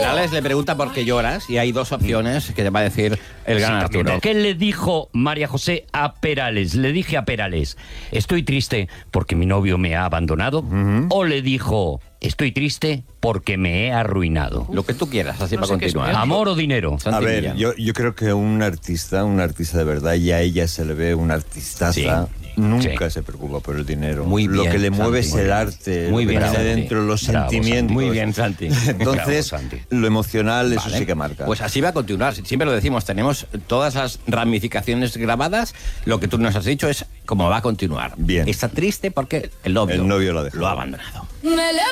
Perales le pregunta por qué lloras y hay dos opciones que te va a decir el gran Arturo. ¿Qué le dijo María José a Perales? Le dije a Perales, estoy triste porque mi novio me ha abandonado. O le dijo, estoy triste porque me he arruinado. Lo que tú quieras, así para continuar. ¿Amor o dinero? A ver, yo creo que un artista de verdad, y a ella se le ve una artistaza, nunca se preocupa por el dinero. Muy bien, lo que le mueve Santi, es el arte, muy lo que bien, tiene Santi. dentro, los Bravo, sentimientos. Muy bien, Santi. Entonces, Bravo, Santi. lo emocional, eso Vale. sí que marca. Pues así va a continuar. Siempre lo decimos, tenemos todas las ramificaciones grabadas. Lo que tú nos has dicho es cómo va a continuar. Bien. Está triste porque el novio El novio lo ha dejado. lo ha abandonado. Me levanto